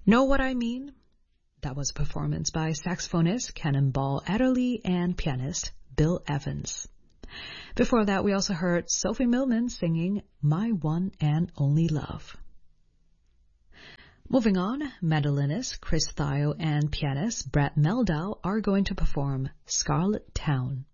Know What I Mean? That was a performance by saxophonist Cannonball Adderley and pianist Bill Evans. Before that, we also heard Sophie Millman singing My One and Only Love. Moving on, mandolinist Chris Thio and pianist Brad Meldau are going to perform Scarlet Town.